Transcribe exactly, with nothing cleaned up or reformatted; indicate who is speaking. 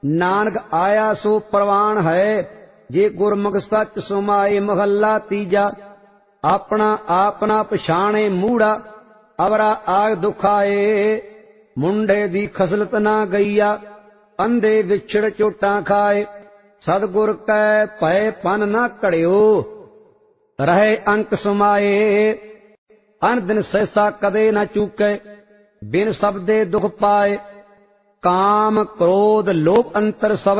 Speaker 1: नानक आया सो प्रवान है, जे गुरमुख सच सुमाए। महला तीजा। अपना आपना पछाणे मूड़ा, अवरा आग दुखाए। मुंडे दी खसलत ना गईया, अंधे विछड़ चोटां खाए। सतगुर कै भय पन ना घड़ियो, रहे अंक सुमाए। अन दिन सहसा कदे न चूके, बिन शब्दे दुख पाए। काम क्रोध लोभ अंतर सब